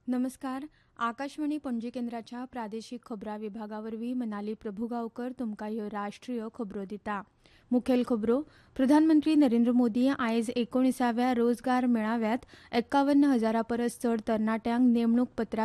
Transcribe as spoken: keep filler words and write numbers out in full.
नमस्कार. आकाशवाणी पणजी केंद्राच्या प्रादेशीक खबरां विभागावरवीं मनाली प्रभुगांवकर तुमकां ह्यो राष्ट्रीय खबरो दिता. मुखेल खबरो. प्रधानमंत्री नरेंद्र मोदी आयज एकोणिसाव्या रोजगार मेळाव्यांत एकावन्न हजारा परस चड तरणाट्यांक नेमणूक पत्रां